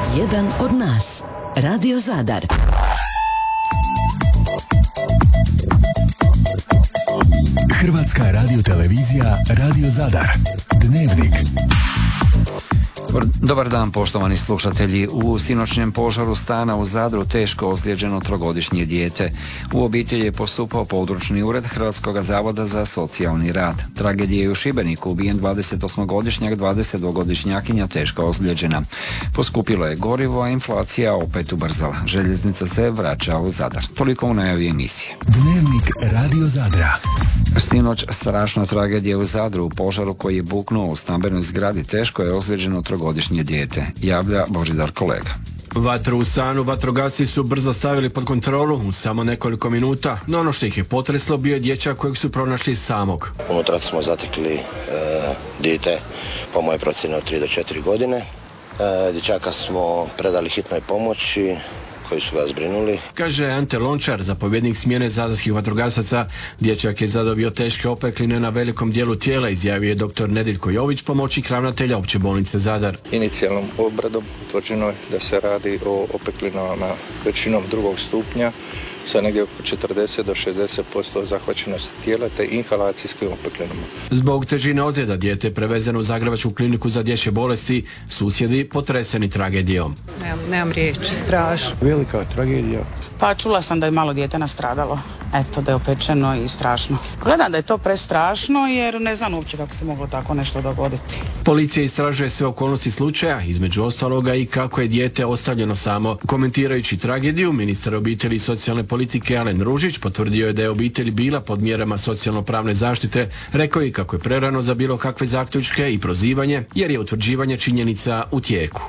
Jedan od nas. Radio Zadar. Hrvatska radiotelevizija Radio Zadar. Dnevnik. Dobar dan, poštovani slušatelji. U sinoćnjem požaru stana u Zadru teško ozlijeđeno trogodišnje dijete. U obitelji je postupao područni ured Hrvatskog zavoda za socijalni rad. Tragedija je u Šibeniku, ubijen 28-godišnjak, 22-godišnjakinja teško ozlijeđena. Poskupilo je gorivo, a inflacija opet ubrzala. Željeznica se vraća u Zadar. Toliko u najavi emisije. Dnevnik Radio Zadra. Sinoć strašna tragedija u Zadru. U požaru koji je buknuo u stambenoj zgradi teško je ozlijeđeno trogodišnje dijete, javlja Božidar Kolega. Vatru u stanu vatrogasci su brzo stavili pod kontrolu u samo nekoliko minuta, no ono što ih je potreslo bio je dječak kojeg su pronašli samog. Unutra smo zatekli dijete po mojoj procjeni od 3 do 4 godine. Dječaka smo predali hitnoj pomoći koji su ga zbrinuli. Kaže Ante Lončar, zapovjednik smjene zadarskih vatrogasaca. Dječak je zadobio teške opekline na velikom dijelu tijela, izjavio je dr. Nedeljko Jović, pomoćnik ravnatelja Opće bolnice Zadar. Inicijalnom obradom utvrđeno je da se radi o opeklinama većinom drugog stupnja sa negdje oko 40 do 60% zahvaćenosti tijela te inhalacijskim opeklinama. Zbog težine ozljeda dijete je prevezeno u Zagrebačku kliniku za dječje bolesti, susjedi potreseni tragedijom. Nemam riječi, strašno. Velika tragedija. Pa čula sam da je malo dijete nastradalo. Eto, da je opečeno i strašno. Gledam da je to prestrašno jer ne znam uopće kako se moglo tako nešto dogoditi. Policija istražuje sve okolnosti slučaja, između ostaloga i kako je dijete ostavljeno samo. Komentirajući tragediju, ministar obitelji i socijalne politike Alen Ružić potvrdio je da je obitelj bila pod mjerama socijalno-pravne zaštite, rekao i kako je prerano za bilo kakve zaključke i prozivanje, jer je utvrđivanje činjenica u tijeku.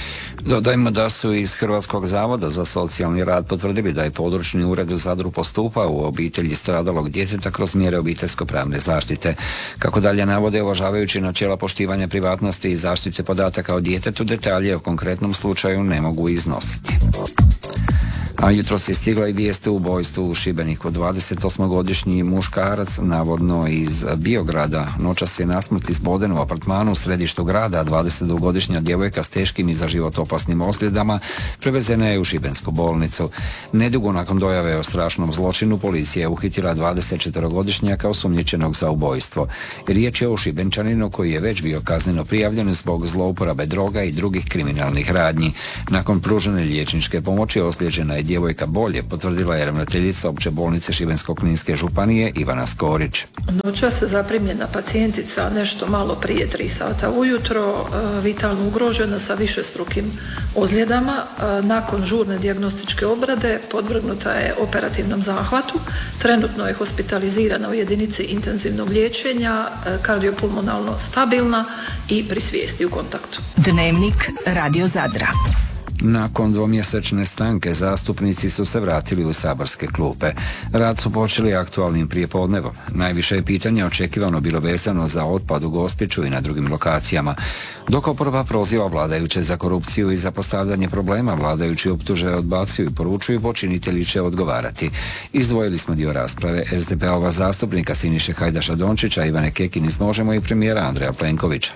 Dodajmo da su iz Hrvatskog zavoda za socijalni rad potvrdili da je područni ured u Zadru postupao u obitelji stradalog djeteta kroz mjere obiteljsko-pravne zaštite. Kako dalje navode, uvažavajući načela poštivanja privatnosti i zaštite podataka o djetetu, detalje o konkretnom slučaju ne mogu iznositi. A jutros je stigla i vijest o ubojstvu u Šibeniku. 28-godišnji muškarac, navodno iz Biograda, noćas je nasmrt izboden u apartmanu u središtu grada, a 22-godišnja djevojka s teškim i za život opasnim ozljedama prevezena je u šibensku bolnicu. Nedugo nakon dojave o strašnom zločinu, policija je uhitila 24-godišnjaka osumnjičenog za ubojstvo. Riječ je o Šibenčaninu koji je već bio kazneno prijavljen zbog zlouporabe droga i drugih kriminalnih radnji. Nakon pružene liječničke pomoći ozlijeđena je djevojka bolje, potvrdila je ravnateljica Opće bolnice Šibensko-kninske županije Ivana Skorić. Noćas se zaprimljena pacijentica nešto malo prije 3 sata ujutro, vitalno ugrožena sa višestrukim ozljedama. Nakon žurne dijagnostičke obrade podvrgnuta je operativnom zahvatu. Trenutno je hospitalizirana u jedinici intenzivnog liječenja, kardiopulmonalno stabilna i pri svijesti u kontaktu. Dnevnik Radio Zadra. Nakon dvomjesečne stanke zastupnici su se vratili u saborske klupe. Rad su počeli aktualnim prijepodnevom. Najviše je pitanja očekivano bilo vezano za otpad u Gospiću i na drugim lokacijama. Dok oporba proziva vladajuće za korupciju i za postavljanje problema, vladajući optuže, odbacuju i poručuju, počinitelji će odgovarati. Izdvojili smo dio rasprave SDP-ova zastupnika Siniše Hajdaša Dončića, Ivane Kekin iz Možemo i premijera Andreja Plenkovića.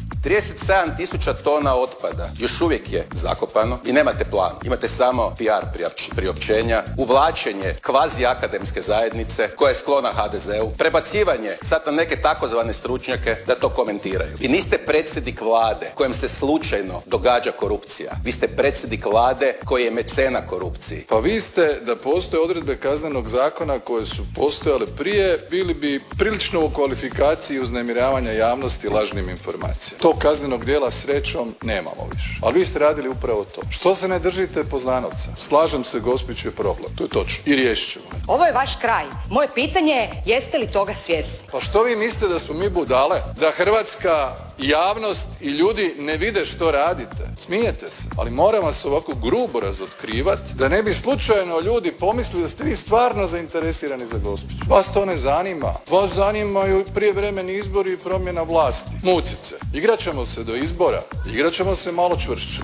37.000 tona otpada još uvijek je zakopano i nemate plan. Imate samo PR priopćenja, uvlačenje kvazi akademske zajednice koja je sklona HDZ-u, prebacivanje sad na neke takozvane stručnjake da to komentiraju. Vi niste predsjednik vlade kojem se slučajno događa korupcija. Vi ste predsjednik vlade koji je mecena korupciji. Pa vi ste, da postoje odredbe kaznenog zakona koje su postojale prije, bili bi prilično u kvalifikaciji uznemiravanja javnosti lažnim informacijama. Tog kaznenog djela srećom nemamo više. Ali vi ste radili upravo to. Što se ne držite Poznanovca? Slažem se, Gospić je problem. To je točno. I riješit ćemo. Ovo je vaš kraj. Moje pitanje je, jeste li toga svjesni? Pa što vi mislite, da smo mi budale? Da hrvatska javnost i ljudi ne vide što radite? Smijete se. Ali moram vas ovako grubo razotkrivati da ne bi slučajno ljudi pomislili da ste vi stvarno zainteresirani za Gospić. Vas to ne zanima. Vas zanimaju prijevremeni izbori i promjena vlasti. Mucice. Igrat ćemo se do izbora. Igrat ćemo se malo čvršće.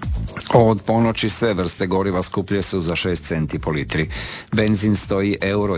Od ponoći sve vrste goriva skuplje su za 6 centi po litri. Benzin stoji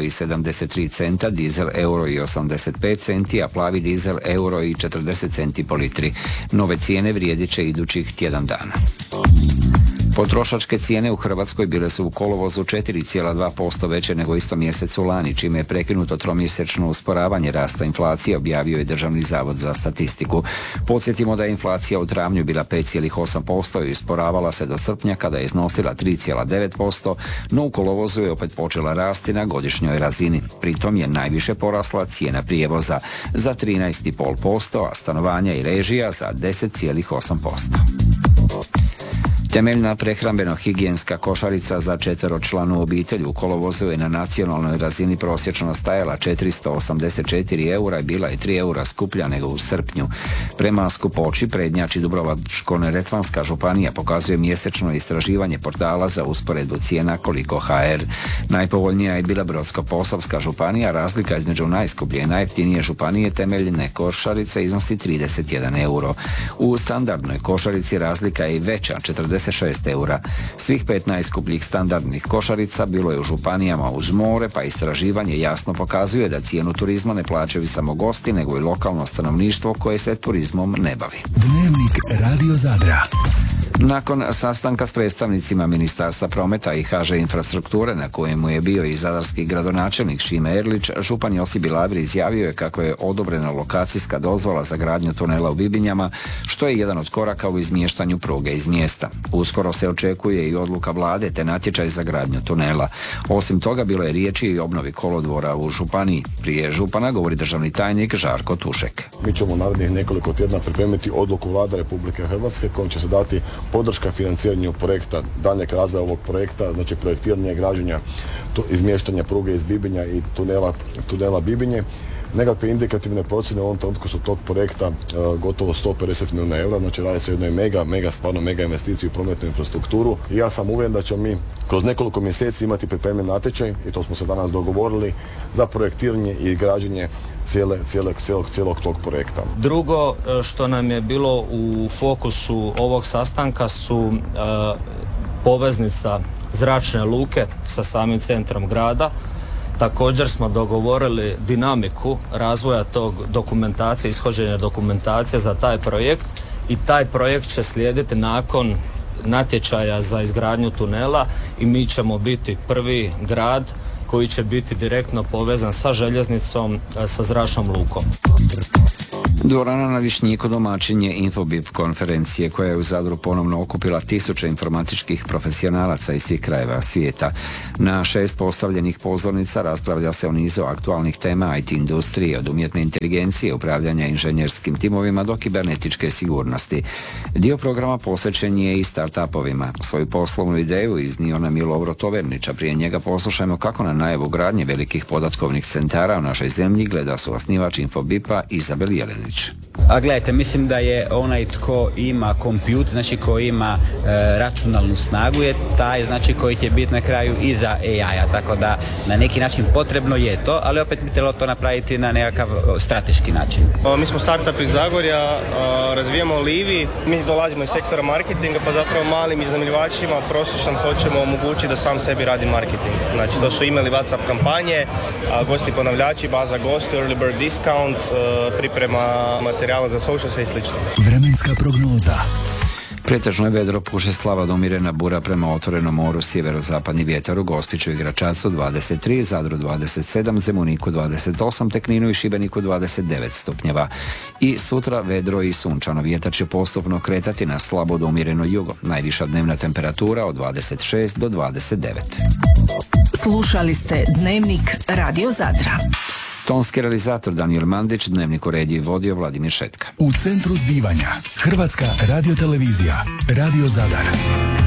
€1,73, dizel €1,85 centi, a plavi dizel €1,40 po litri. Nove cijene vrijedit će idućih tjedan dana. Potrošačke cijene u Hrvatskoj bile su u kolovozu 4,2% veće nego isto mjesecu lani, čime je prekinuto tromjesečno usporavanje rasta inflacije, objavio je Državni zavod za statistiku. Podsjetimo da je inflacija u travnju bila 5,8% i usporavala se do srpnja kada je iznosila 3,9%, no u kolovozu je opet počela rasti na godišnjoj razini. Pritom je najviše porasla cijena prijevoza za 13,5%, a stanovanja i režija za 10,8%. Temeljna prehrambeno-higijenska košarica za 4-članu obitelj u kolovozu je na nacionalnoj razini prosječno stajala 484 eura i bila je 3 eura skuplja nego u srpnju. Prema skupoći prednjači Dubrovačko-neretvanska županija, pokazuje mjesečno istraživanje portala za usporedbu cijena Koliko HR. Najpovoljnija je bila Brodsko-posavska županija, razlika između najskuplje i najjeftinije županije temeljne košarice iznosi 31 euro. U standardnoj košarici razlika je i veća, 46 eura. Svih 5 najskupljih standardnih košarica bilo je u županijama uz more, pa istraživanje jasno pokazuje da cijenu turizma ne plaćaju samo gosti, nego i lokalno stanovništvo koje se turizmom ne bavi. Dnevnik Radio Zadra. Nakon sastanka s predstavnicima Ministarstva prometa i HŽ infrastrukture, na kojemu je bio i zadarski gradonačelnik Šime Erlić, župan Josip Bilaver izjavio je kako je odobrena lokacijska dozvola za gradnju tunela u Bibinjama, što je jedan od koraka u izmještanju pruge iz mjesta. Uskoro se očekuje i odluka vlade te natječaj za gradnju tunela. Osim toga, bilo je riječi i obnovi kolodvora u županiji. Prije župana govori državni tajnik Žarko Tušek. Mi ćemo narednih nekoliko tjedna pripremiti odluku Vlade Republike Hrvatske kojom će se dati podrška financiranju projekta, daljnjeg razvoja ovog projekta, znači projektiranja i građenja izmještanja pruge iz Bibinja i tunela Bibinje. Nekakve indikativne procjene u ovom trenutku su tog projekta gotovo 150 milijuna eura, znači radi se o jednoj mega investiciju u prometnu infrastrukturu. I ja sam uvjeren da ćemo mi kroz nekoliko mjeseci imati pripremljen natječaj, i to smo se danas dogovorili, za projektiranje i građenje cijelog tog projekta. Drugo što nam je bilo u fokusu ovog sastanka su poveznica zračne luke sa samim centrom grada. Također smo dogovorili dinamiku razvoja tog dokumentacije, ishođenja dokumentacije za taj projekt, i taj projekt će slijediti nakon natječaja za izgradnju tunela i mi ćemo biti prvi grad koji će biti direktno povezan sa željeznicom, sa zračnom lukom. Dvorana na Višnjiku domaćin je Infobip konferencije koja je u Zadru ponovno okupila tisuće informatičkih profesionalaca iz svih krajeva svijeta. Na 6 postavljenih pozornica raspravlja se o nizu aktualnih tema IT industrije, od umjetne inteligencije, upravljanja inženjerskim timovima do kibernetičke sigurnosti. Dio programa posvećen je i start-upovima. Svoju poslovnu ideju iznio nam je Lovro Tovernić, a prije njega poslušajmo kako na najavu gradnje velikih podatkovnih centara u našoj zemlji gleda suosnivač Infobipa Izabel Jelenić. A gledajte, mislim da je onaj tko ima kompjut, znači koji ima računalnu snagu, je taj znači koji će biti na kraju iza AI-a, tako da na neki način potrebno je to, ali opet bi trebalo to napraviti na nekakav strateški način. Mi smo startup iz Zagorja, razvijamo Livi, mi dolazimo iz sektora marketinga, pa zapravo malim iznajmljivačima prosječnom hoćemo omogućiti da sam sebi radi marketing. Znači to su emaili, WhatsApp kampanje, gosti ponavljači, baza gosti, early bird discount, priprema materijala za socials i slično. Vremenska prognoza. Pretežno je vedro, puše slaba do umjerena bura prema otvorenom moru, sjeverozapadni vjetar u Gospiću i Gračacu 23, Zadru 27, Zemuniku 28, Tekninu i Šibeniku 29 stupnjeva. I sutra vedro i sunčano, vjetar će postupno kretati na slabo do umjereno jugo. Najviša dnevna temperatura od 26 do 29. Slušali ste Dnevnik Radio Zadra. Tonski realizator Daniel Mandić, Dnevnik uredio i vodio Vladimir Šetka. U centru zbivanja Hrvatska radiotelevizija, Radio Zadar.